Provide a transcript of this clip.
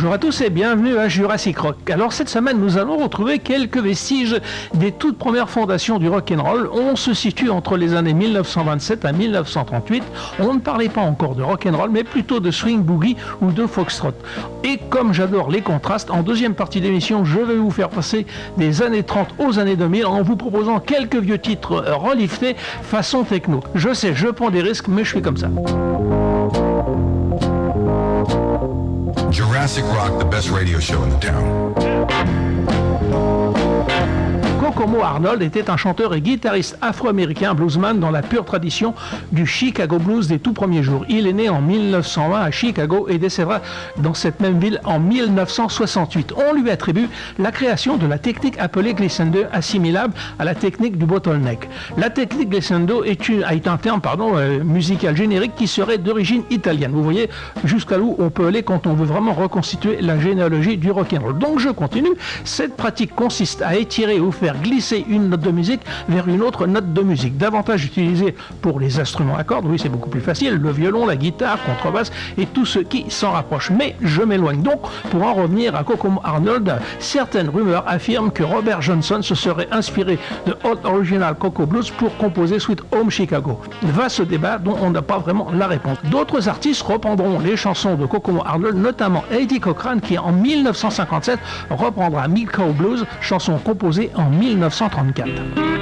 Bonjour à tous et bienvenue à Jurassic Rock. Alors cette semaine nous allons retrouver quelques vestiges des toutes premières fondations du rock'n'roll. On se situe entre les années 1927 à 1938. On ne parlait pas encore de rock'n'roll mais plutôt de swing boogie ou de foxtrot. Et comme j'adore les contrastes, en deuxième partie d'émission je vais vous faire passer des années 30 aux années 2000 en vous proposant quelques vieux titres reliftés façon techno. Je sais, je prends des risques mais je suis comme ça. Jurassic Rock, the best radio show in the town. Kokomo Arnold était un chanteur et guitariste afro-américain bluesman dans la pure tradition du Chicago blues des tout premiers jours. Il est né en 1920 à Chicago et décédera dans cette même ville en 1968. On lui attribue la création de la technique appelée glissando, assimilable à la technique du bottleneck. La technique glissando est un terme musical générique qui serait d'origine italienne. Vous voyez jusqu'à où on peut aller quand on veut vraiment reconstituer la généalogie du rock'n'roll. Donc je continue. Cette pratique consiste à étirer ou faire glisser une note de musique vers une autre note de musique, davantage utilisée pour les instruments à cordes, oui c'est beaucoup plus facile, le violon, la guitare, contrebasse et tout ce qui s'en rapproche. Mais je m'éloigne donc. Pour en revenir à Kokomo Arnold, certaines rumeurs affirment que Robert Johnson se serait inspiré de Old Original Coco Blues pour composer Sweet Home Chicago. Vaste débat dont on n'a pas vraiment la réponse. D'autres artistes reprendront les chansons de Kokomo Arnold, notamment Eddie Cochran qui en 1957 reprendra Milk Cow Blues, chanson composée en 1934.